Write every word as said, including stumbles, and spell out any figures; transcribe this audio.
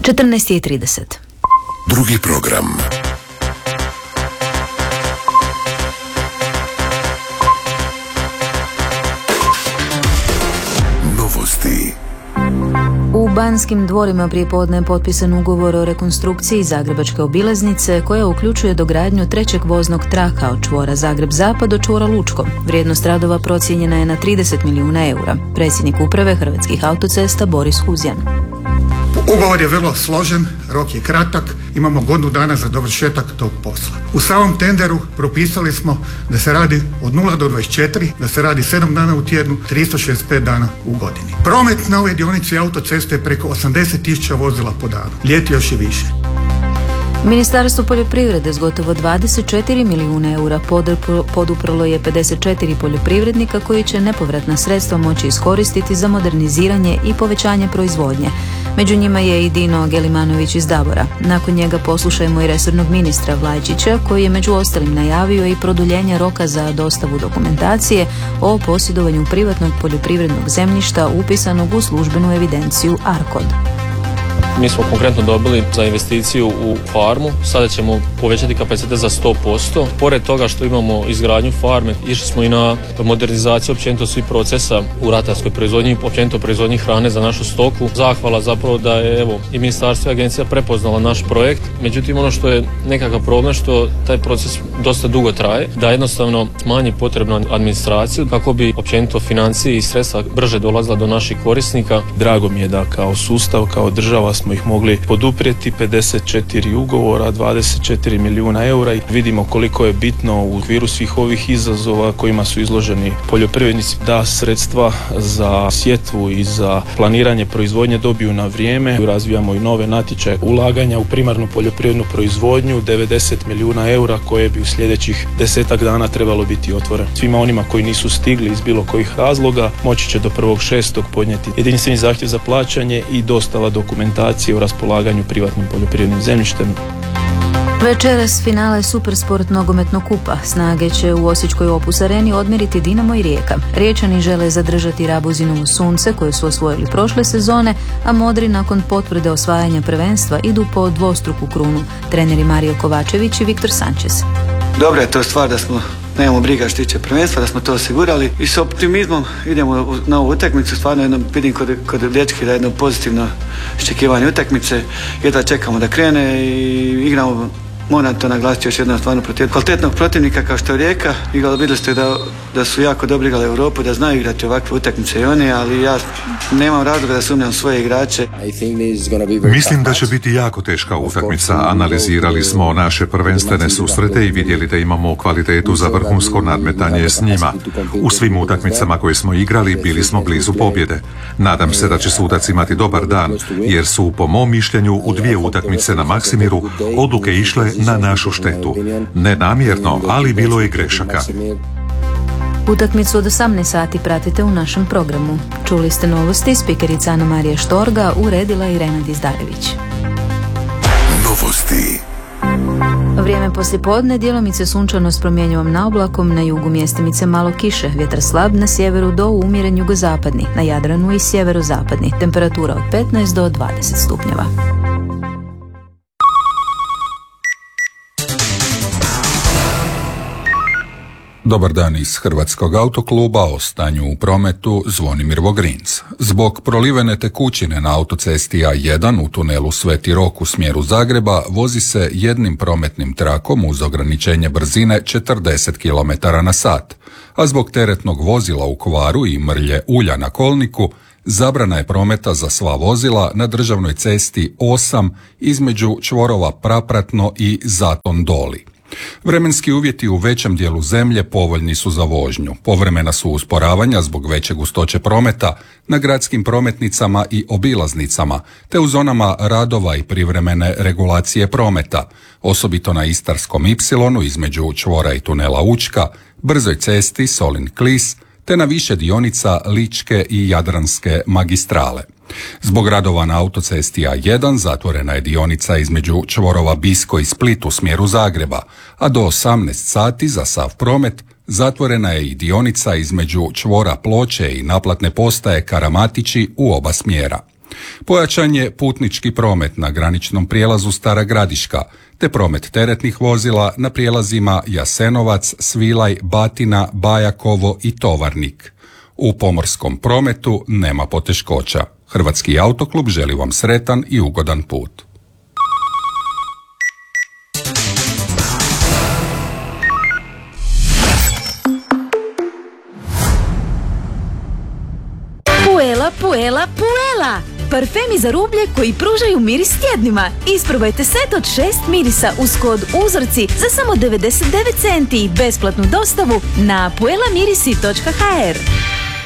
četrnaest i trideset. Drugi program. Novosti. U Banskim dvorima prije podne je potpisan ugovor o rekonstrukciji Zagrebačke obilaznice koja uključuje dogradnju trećeg voznog traka od čvora Zagreb-Zapad do čvora Lučko. Vrijednost radova procijenjena je na trideset milijuna eura. Predsjednik uprave Hrvatskih autocesta Boris Huzjan. Ugovor je vrlo složen, rok je kratak, imamo godinu dana za dovršetak tog posla. U samom tenderu propisali smo da se radi od nula do dvadeset četiri, da se radi sedam dana u tjednu, tristo šezdeset pet dana u godini. Promet na ove dionici autoceste je preko osamdeset tisuća vozila po danu, ljeti još i više. Ministarstvo poljoprivrede s gotovo dvadeset četiri milijuna eura poduprlo je pedeset četiri poljoprivrednika koji će nepovratna sredstva moći iskoristiti za moderniziranje i povećanje proizvodnje. Među njima je i Dino Gelimanović iz Davora. Nakon njega poslušajmo i resornog ministra Vlajčića koji je među ostalim najavio i produljenje roka za dostavu dokumentacije o posjedovanju privatnog poljoprivrednog zemljišta upisanog u službenu evidenciju ARKOD. Mi smo konkretno dobili za investiciju u farmu, sada ćemo povećati kapacitet za sto posto. Pored toga što imamo izgradnju farme, išli smo i na modernizaciju općenito svih procesa u ratarskoj proizvodnji, općenito proizvodnji hrane za našu stoku. Zahvala zapravo da je evo i ministarstvo i agencija prepoznala naš projekt. Međutim, ono što je nekakav problem što taj proces dosta dugo traje, da jednostavno smanji potrebnu administraciju kako bi općenito financije i sredstva brže dolazila do naših korisnika. Drago mi je da kao sustav, kao država smo ih mogli poduprijeti, pedeset četiri ugovora, dvadeset četiri milijuna eura i vidimo koliko je bitno u okviru svih ovih izazova kojima su izloženi poljoprivrednici da sredstva za sjetvu i za planiranje proizvodnje dobiju na vrijeme. Razvijamo i nove natječaje ulaganja u primarnu poljoprivrednu proizvodnju, devedeset milijuna eura koje bi u sljedećih desetak dana trebalo biti otvoreno. Svima onima koji nisu stigli iz bilo kojih razloga moći će do prvog šestog podnijeti jedinstveni zahtjev za plaćanje i dostava dokumentacije u raspolaganju privatnim poljoprivrednim zemljištem. Večeras finale Supersport nogometnog kupa. Snage će u Osječkoj Opus areni odmjeriti Dinamo i Rijeka. Riječani žele zadržati Rabuzinovo sunce koje su osvojili prošle sezone, a Modri nakon potvrde osvajanja prvenstva idu po dvostruku krunu. Treneri Mario Kovačević i Viktor Sanchez. Dobra je to stvar da smo nemamo briga što tiče prvenstva, da smo to osigurali i s optimizmom idemo na ovu utakmicu. Stvarno jedno, vidim kod, kod dečki da jedno pozitivno iščekivanje utakmice, jedva čekamo da krene i igramo, moram to naglasiti još jednom, stvarno protiv kvalitetnog protivnika kao što je Rijeka. Igrali, vidjeli ste da, da su jako dobro igrali Europu, da znaju igrati ovakve utakmice i oni, ali ja nemam razloga da sumnjam svoje igrače. Mislim da će biti jako teška utakmica. Analizirali smo naše prvenstvene susrete i vidjeli da imamo kvalitetu za vrhunsko nadmetanje s njima. U svim utakmicama koje smo igrali bili smo blizu pobjede. Nadam se da će sudac imati dobar dan, jer su po mom mišljenju u dvije utakmice na Maksimiru odluke išle na našu štetu. Ne namjerno, ali bilo je grešaka. Utakmicu od osamnaest sati pratite u našem programu. Čuli ste novosti, spikerica Ana Marija Štorga, uredila Irena Dizdarević. Novosti. Vrijeme poslijepodne, djelomice sunčano s promjenjivom naoblakom, na jugu mjestimice malo kiše, vjetar slab, na sjeveru do umjeren jugozapadni, na Jadranu i sjeverozapadni, temperatura od petnaest do dvadeset stupnjeva. Dobar dan iz Hrvatskog autokluba, o stanju u prometu Zvonimir Vogrinc. Zbog prolivene tekućine na autocesti A jedan u tunelu Sveti Rok u smjeru Zagreba vozi se jednim prometnim trakom uz ograničenje brzine četrdeset kilometara na sat, a zbog teretnog vozila u kvaru i mrlje ulja na kolniku zabrana je prometa za sva vozila na državnoj cesti osam između čvorova Prapratno i Zaton Doli. Vremenski uvjeti u većem dijelu zemlje povoljni su za vožnju. Povremena su usporavanja zbog veće gustoće prometa na gradskim prometnicama i obilaznicama, te u zonama radova i privremene regulacije prometa, osobito na Istarskom ipsilonu između čvora i tunela Učka, brzoj cesti Solin-Klis, te na više dionica Ličke i Jadranske magistrale. Zbog radova na autocesti A jedan zatvorena je dionica između čvorova Bisko i Split u smjeru Zagreba, a do osamnaest sati za sav promet zatvorena je i dionica između čvora Ploče i naplatne postaje Karamatići u oba smjera. Pojačan je putnički promet na graničnom prijelazu Stara Gradiška, te promet teretnih vozila na prijelazima Jasenovac, Svilaj, Batina, Bajakovo i Tovarnik. U pomorskom prometu nema poteškoća. Hrvatski autoklub želi vam sretan i ugodan put. Puela, puela, puela! Parfemi za rublje koji pružaju miris tjednima. Isprobajte set od šest mirisa uz kod uzorci za samo devedeset devet centi i besplatnu dostavu na puela mirisi točka ha er.